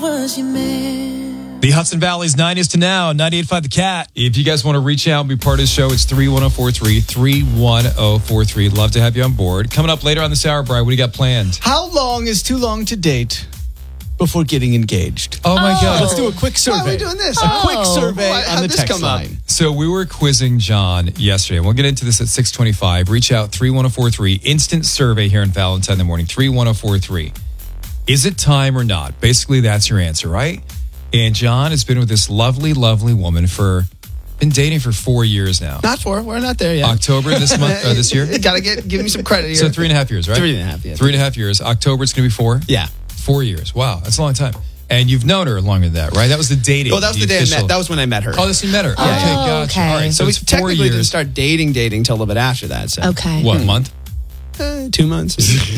The Hudson Valley's 90s to now, 98.5 The Cat. If you guys want to reach out and be part of the show, it's 31043, 31043. Love to have you on board. Coming up later on this hour, Brian, what do you got planned? How long is too long to date before getting engaged? Oh my God. Let's do a quick survey. Why are we doing this? A quick survey on the this text come up? line. So we were quizzing John yesterday. We'll get into this at 6:25. Reach out, 31043. Instant survey here in Valentine in the morning, 31043. Is it time or not? Basically, that's your answer, right? And John has been with this lovely, lovely woman been dating for 4 years now. Not 4. We're not there yet. October this month, or this year? Gotta give me some credit here. So 3.5 years, right? 3.5, yeah. 3.5 years. October, it's going to be 4? Yeah. 4 years. Wow, that's a long time. And you've known her longer than that, right? That was the dating. Oh, that was the day I met. That was when I met her. Oh, that's when you met her. Oh, Okay, gotcha. okay. All right, So we it's 4 technically years. didn't start dating till a little bit after that. So. Okay. What, month? 2 months.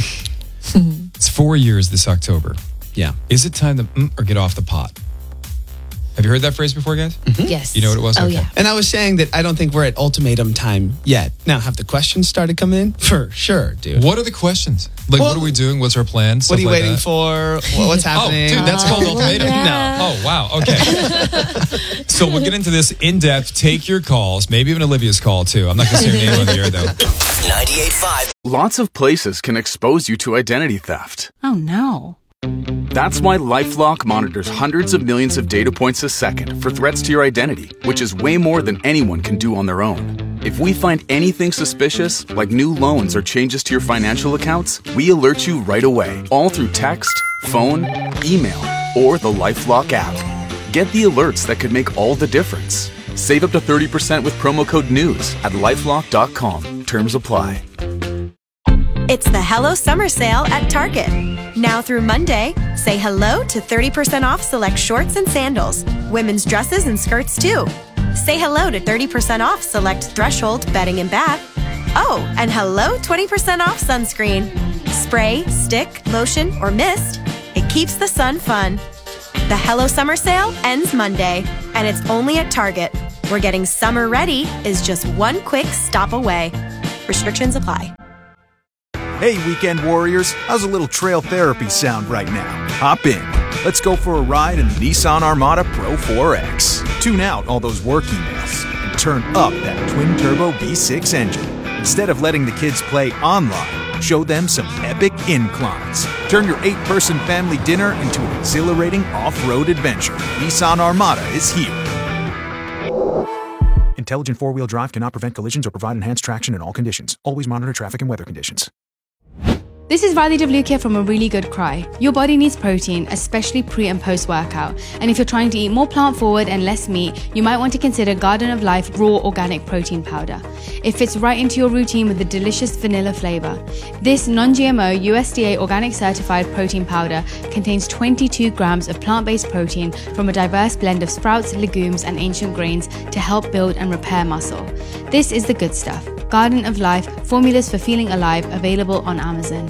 It's 4 years this October. Yeah. Is it time to or get off the pot? Have you heard that phrase before, guys? Yes. You know what it was? Oh, Okay. yeah. And I was saying that I don't think we're at ultimatum time yet. Now, have the questions started coming in? For sure, dude. What are the questions? Like, what are we doing? What's our plan? What are you waiting for? What's happening? Oh, dude, that's called ultimatum. yeah. No. Oh, wow. Okay. So we'll get into this in depth. Take your calls. Maybe even Olivia's call, too. I'm not going to say her name on the air, though. 98.5. Lots of places can expose you to identity theft. Oh, no. That's why LifeLock monitors hundreds of millions of data points a second for threats to your identity, which is way more than anyone can do on their own. If we find anything suspicious, like new loans or changes to your financial accounts, we alert you right away, all through text, phone, email, or the LifeLock app. Get the alerts that could make all the difference. Save up to 30% with promo code NEWS at LifeLock.com. Terms apply. It's the Hello Summer Sale at Target. Now through Monday, say hello to 30% off select shorts and sandals, women's dresses and skirts too. Say hello to 30% off select Threshold bedding and bath. Oh, and hello 20% off sunscreen. Spray, stick, lotion, or mist. It keeps the sun fun. The Hello Summer Sale ends Monday, and it's only at Target, where getting summer ready is just one quick stop away. Restrictions apply. Hey, weekend warriors, how's a little trail therapy sound right now? Hop in. Let's go for a ride in the Nissan Armada Pro 4X. Tune out all those work emails and turn up that twin-turbo V6 engine. Instead of letting the kids play online, show them some epic inclines. Turn your 8-person family dinner into an exhilarating off-road adventure. Nissan Armada is here. Intelligent four-wheel drive cannot prevent collisions or provide enhanced traction in all conditions. Always monitor traffic and weather conditions. This is Riley DeVluke from A Really Good Cry. Your body needs protein, especially pre and post workout. And if you're trying to eat more plant forward and less meat, you might want to consider Garden of Life Raw Organic Protein Powder. It fits right into your routine with the delicious vanilla flavor. This non-GMO USDA organic certified protein powder contains 22 grams of plant-based protein from a diverse blend of sprouts, legumes, and ancient grains to help build and repair muscle. This is the good stuff. Garden of Life, formulas for feeling alive, available on Amazon.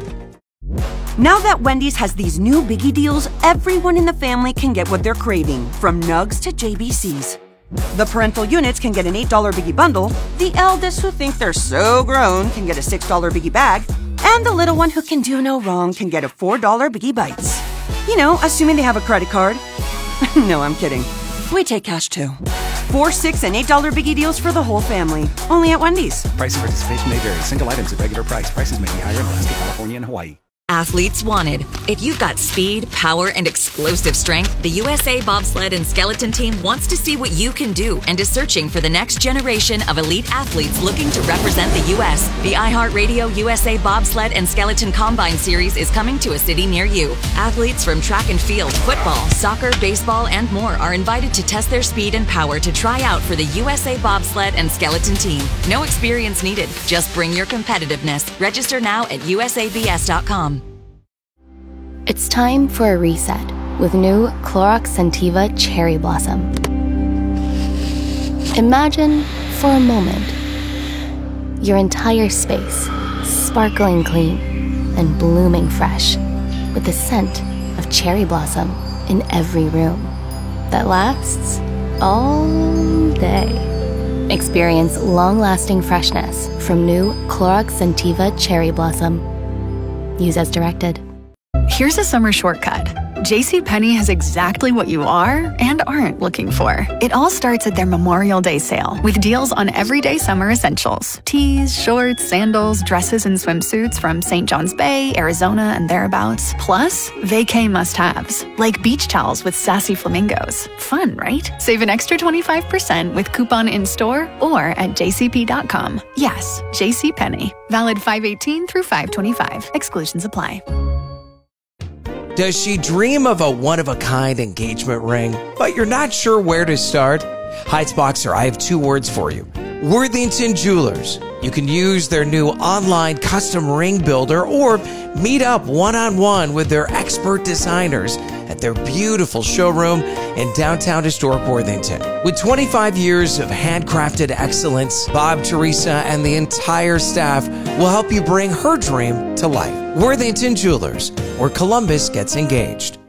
Now that Wendy's has these new biggie deals, everyone in the family can get what they're craving, from nugs to JBCs. The parental units can get an $8 biggie bundle, the eldest who think they're so grown can get a $6 biggie bag, and the little one who can do no wrong can get a $4 biggie bites. You know, assuming they have a credit card. No, I'm kidding. We take cash too. 4, 6, and $8 biggie deals for the whole family. Only at Wendy's. Price and participation may vary. Single items at regular price. Prices may be higher in Alaska, California, and Hawaii. Athletes wanted. If you've got speed, power, and explosive strength, the USA Bobsled and Skeleton Team wants to see what you can do and is searching for the next generation of elite athletes looking to represent the U.S. The iHeartRadio USA Bobsled and Skeleton Combine Series is coming to a city near you. Athletes from track and field, football, soccer, baseball, and more are invited to test their speed and power to try out for the USA Bobsled and Skeleton Team. No experience needed. Just bring your competitiveness. Register now at usabs.com. It's time for a reset with new Clorox Scentiva Cherry Blossom. Imagine, for a moment, your entire space sparkling clean and blooming fresh with the scent of cherry blossom in every room that lasts all day. Experience long-lasting freshness from new Clorox Scentiva Cherry Blossom. Use as directed. Here's a summer shortcut. JCPenney has exactly what you are and aren't looking for. It all starts at their Memorial Day sale with deals on everyday summer essentials. Tees, shorts, sandals, dresses, and swimsuits from St. John's Bay, Arizona, and thereabouts. Plus, vacay must-haves, like beach towels with sassy flamingos. Fun, right? Save an extra 25% with coupon in-store or at jcp.com. Yes, JCPenney. Valid 5/18 through 5/25. Exclusions apply. Does she dream of a one-of-a-kind engagement ring, but you're not sure where to start? Heights Boxer, I have two words for you. Worthington Jewelers. You can use their new online custom ring builder or meet up one-on-one with their expert designers at their beautiful showroom in downtown historic Worthington. With 25 years of handcrafted excellence, Bob, Teresa, and the entire staff will help you bring her dream to life. Worthington Jewelers, where Columbus gets engaged.